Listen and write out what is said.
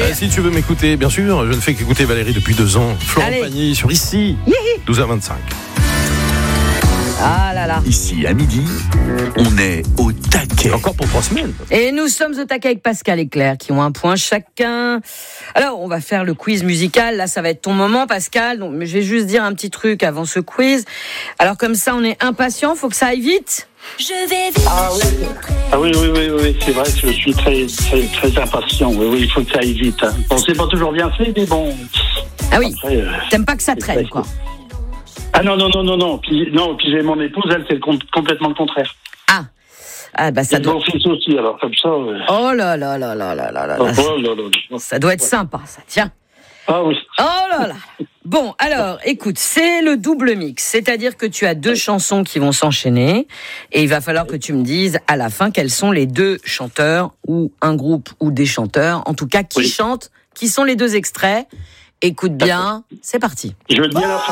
Si tu veux m'écouter, bien sûr, je ne fais qu'écouter Valérie depuis 2 ans. Florent Pagny sur Ici, 12h25. Ah là là. Ici, à midi, on est au taquet. Encore pour 3 semaines. Et nous sommes au taquet avec Pascal et Claire qui ont un point chacun. Alors, on va faire le quiz musical. Là, ça va être ton moment, Pascal. Donc, mais je vais juste dire un petit truc avant ce quiz. Alors, comme ça, on est impatient. Faut que ça aille vite. Je vais vite. Oui, c'est vrai que je suis très impatient. Oui, il faut que ça aille vite. Hein. Bon, c'est pas toujours bien fait, mais bon. Ah oui, après, t'aimes pas que ça traîne, quoi. Ah non. Puis j'ai mon épouse, elle, c'est complètement le contraire. Ah bah ça et doit... mon fils aussi, alors comme ça... Oh là là. Ça doit être sympa, ça. Tiens. Ah oui. Oh là là. Bon, alors, écoute, c'est le double mix. C'est-à-dire que tu as 2 chansons qui vont s'enchaîner. Et il va falloir que tu me dises à la fin quels sont les 2 chanteurs ou un groupe ou des chanteurs. En tout cas, qui chantent, qui sont les 2 extraits. Écoute bien, c'est parti. Je veux bien la